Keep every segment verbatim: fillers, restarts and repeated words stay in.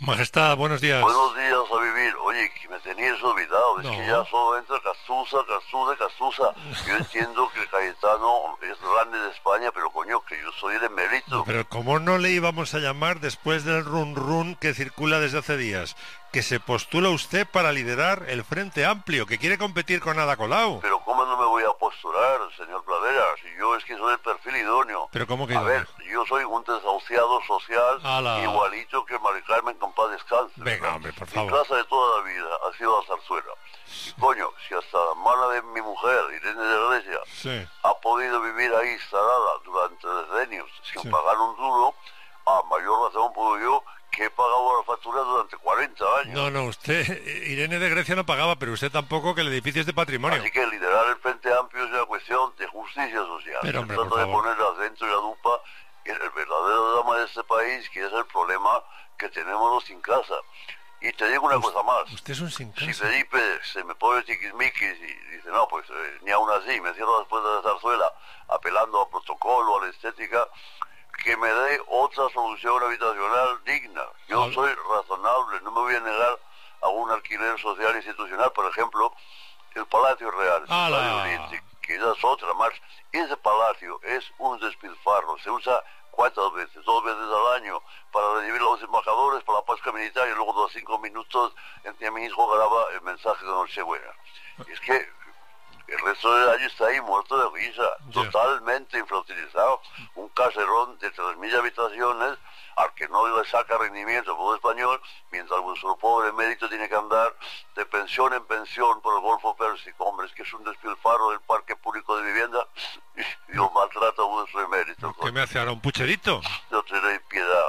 Majestad, buenos días. Buenos días a vivir. Oye, que me tenías olvidado. Es No. que ya solo entra Cazuza, Cazuza, Cazuza. Yo entiendo que Cayetano es grande de España, pero coño, que yo soy el emérito. Pero ¿cómo no le íbamos a llamar después del run run que circula desde hace días? Que se postula usted para liderar el Frente Amplio, que quiere competir con Ada Colau. Pero ¿cómo no me voy a postular, señor Pradera? Si yo es que soy el perfil idóneo. Pero ¿cómo que A idóneo? ver, yo soy un desahuciado social, Ala. igualito que Mari Carmen con paz descanse. Venga, ¿verdad? hombre, por Mi favor. casa de toda la vida ha sido la zarzuela. Y coño, si hasta la mano de mi mujer, Irene de Grecia, Sí. ha podido vivir ahí instalada durante decenios sin Sí. pagar un duro, a mayor razón puedo yo, que he pagado la factura durante cuarenta años. No, no, usted, Irene de Grecia no pagaba, pero usted tampoco, que el edificio es de patrimonio. Así que liderar el Frente Amplio es una cuestión de justicia social. Pero, Se hombre, trata por de favor. poner al centro y la lupa en el verdadero drama de este país, que es el problema que tenemos los sin casa. Y te digo una cosa más. Usted es un sin Si casa. Felipe se me pone tiquismiquis y dice, no, pues eh, ni aún así, me cierro después de la zarzuela, apelando a protocolo, a la estética, que me dé otra solución habitacional digna. Yo Al- soy razonable, no me voy a negar a un alquiler social institucional, por ejemplo, el Palacio Real, el ¡Hala! Estadio Oriente, que ya es otra más. Ese palacio es un despilfarro, se usa cuántas veces, dos veces al año, para recibir a los embajadores, para la Pascua Militar, y luego de los cinco minutos en que mi hijo graba el mensaje de Nochebuena. Y es que el resto del año está ahí muerto de risa, Ya. totalmente infrautilizado. Un caserón de tres mil habitaciones al que no le saca rendimiento el pueblo español, mientras vuestro pobre emérito tiene que andar de pensión en pensión por el Golfo Pérsico. Hombre, es que es un despilfarro del parque público de vivienda y lo maltrata vuestro emérito. ¿Qué me hace ahora, un pucherito? No tenéis piedad.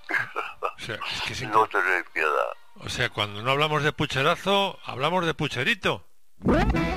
O sea, es que es No increíble. tenéis piedad. O sea, cuando no hablamos de pucherazo, hablamos de pucherito.